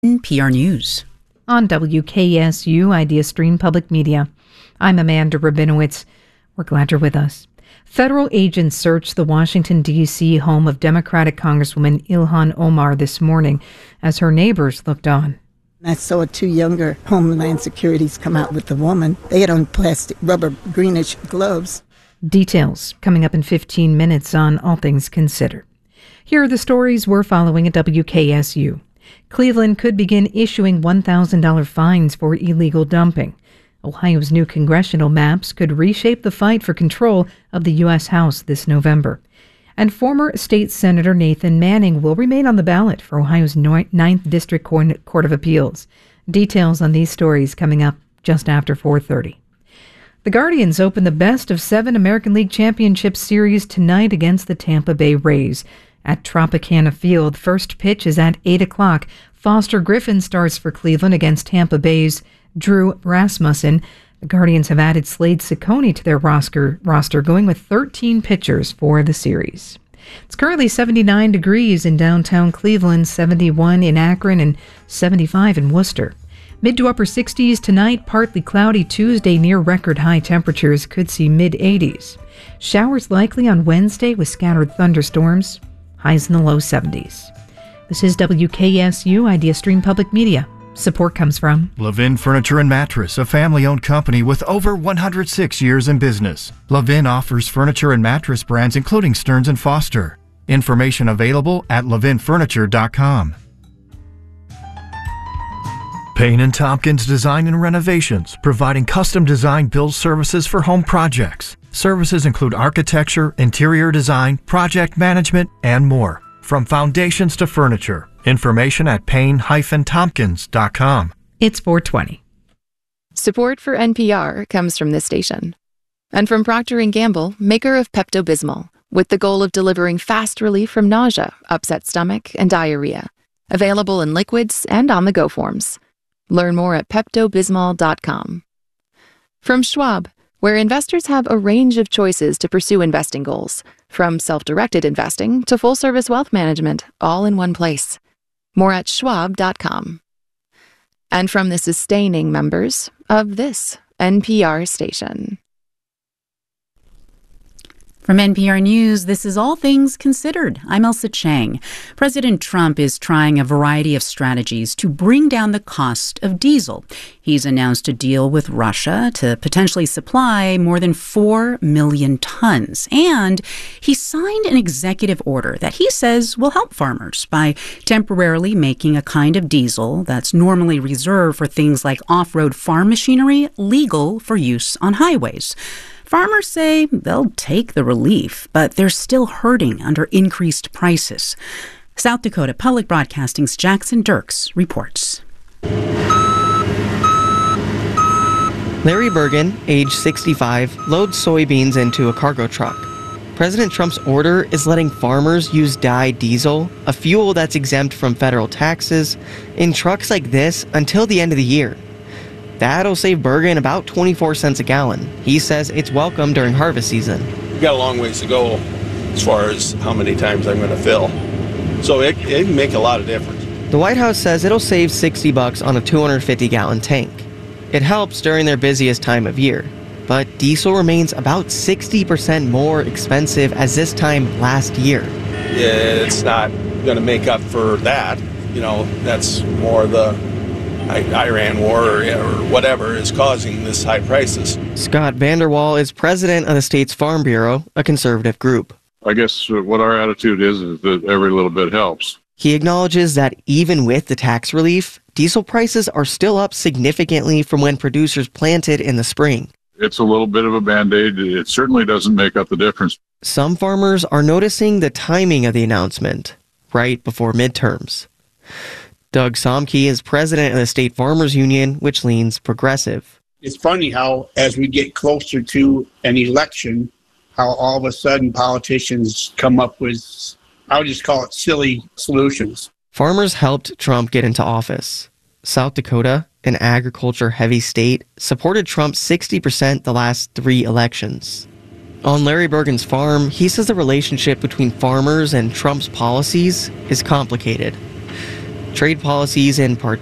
NPR News. On WKSU Idea Stream Public Media, I'm Amanda Rabinowitz. We're glad you're with us. Federal agents searched the Washington, D.C. home of Democratic Congresswoman Ilhan Omar this morning as her neighbors looked on. I saw two younger Homeland Securities come out with the woman. They had on plastic rubber greenish gloves. Details coming up in 15 minutes on All Things Considered. Here are the stories we're following at WKSU. Cleveland could begin issuing $1,000 fines for illegal dumping. Ohio's new congressional maps could reshape the fight for control of the U.S. House this November. And former State Senator Nathan Manning will remain on the ballot for Ohio's 9th District Court of Appeals. Details on these stories coming up just after 4:30. The Guardians open the best-of-7 American League Championship Series tonight against the Tampa Bay Rays. At Tropicana Field, first pitch is at 8 o'clock. Foster Griffin starts for Cleveland against Tampa Bay's Drew Rasmussen. The Guardians have added Slade Ciccone to their roster, going with 13 pitchers for the series. It's currently 79 degrees in downtown Cleveland, 71 in Akron, and 75 in Worcester. Mid to upper 60s tonight, partly cloudy Tuesday near record high temperatures, could see mid-80s. Showers likely on Wednesday with scattered thunderstorms. Highs in the low 70s. This is WKSU Idea Stream Public Media. Support comes from Levin Furniture and Mattress, a family-owned company with over 106 years in business. Levin offers furniture and mattress brands including Stearns & Foster. Information available at levinfurniture.com. Payne & Tompkins Design and Renovations, providing custom design build services for home projects. Services include architecture, interior design, project management, and more. From foundations to furniture. Information at payne-tompkins.com. It's 4:20. Support for NPR comes from this station. And from Procter & Gamble, maker of Pepto-Bismol, with the goal of delivering fast relief from nausea, upset stomach, and diarrhea. Available in liquids and on-the-go forms. Learn more at peptobismol.com. From Schwab, where investors have a range of choices to pursue investing goals, from self-directed investing to full-service wealth management, all in one place. More at schwab.com. And from the sustaining members of this NPR station. From NPR News, this is All Things Considered. I'm Elsa Chang. President Trump is trying a variety of strategies to bring down the cost of diesel. He's announced a deal with Russia to potentially supply more than 4 million tons. And he signed an executive order that he says will help farmers by temporarily making a kind of diesel that's normally reserved for things like off-road farm machinery legal for use on highways. Farmers say they'll take the relief, but they're still hurting under increased prices. South Dakota Public Broadcasting's Jackson Dirks reports. Larry Bergen, age 65, loads soybeans into a cargo truck. President Trump's order is letting farmers use dyed diesel, a fuel that's exempt from federal taxes, in trucks like this until the end of the year. That'll save Bergen about 24 cents a gallon. He says it's welcome during harvest season. We've got a long ways to go as far as how many times I'm going to fill. So it can make a lot of difference. The White House says it'll save $60 on a 250-gallon tank. It helps during their busiest time of year. But diesel remains about 60% more expensive as this time last year. Yeah, it's not going to make up for that. You know, that's more the Iran war or whatever is causing this high prices. Scott Vanderwall is president of the state's Farm Bureau, a conservative group. I guess what our attitude is that every little bit helps. He acknowledges that even with the tax relief, diesel prices are still up significantly from when producers planted in the spring. It's a little bit of a Band-Aid. It certainly doesn't make up the difference. Some farmers are noticing the timing of the announcement, right before midterms. Doug Somke is president of the State Farmers Union, which leans progressive. It's funny how, as we get closer to an election, how all of a sudden politicians come up with, I would just call it silly solutions. Farmers helped Trump get into office. South Dakota, an agriculture-heavy state, supported Trump 60% the last 3 elections. On Larry Bergen's farm, he says the relationship between farmers and Trump's policies is complicated. trade policies, and